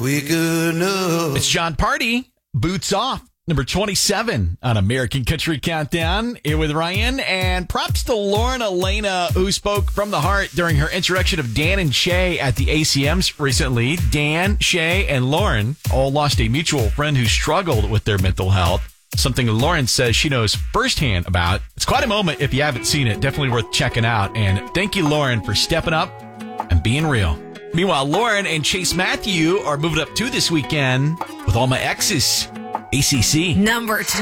Waking up. It's John Party, Boots Off, number 27 on American Country Countdown. Here with Ryan, and props to Lauren Elena, who spoke from the heart during her introduction of Dan and Shay at the ACMs recently. Dan, Shay, and Lauren all lost a mutual friend who struggled with their mental health, something Lauren says she knows firsthand about. It's quite a moment. If you haven't seen it, definitely worth checking out. And thank you, Lauren, for stepping up and being real. Meanwhile, Lauren and Chase Matthew are moving up 2 this weekend with All My Exes, ACC. Number 2.